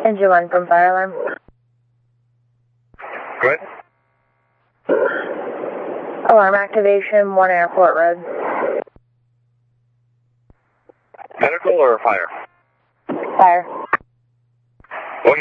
Engine 1 from fire alarm. Go ahead. Alarm activation, 1 Airport Road. Medical or fire? Fire.